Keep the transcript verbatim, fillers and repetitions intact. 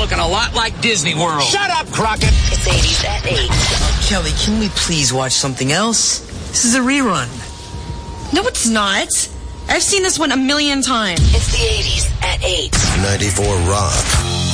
looking a lot like Disney World. Shut up, Crockett. It's eighties at eight. Oh, Kelly, can we please watch something else? This is a rerun. No, it's not. I've seen this one a million times. It's the eighties at eight. ninety-four Rock.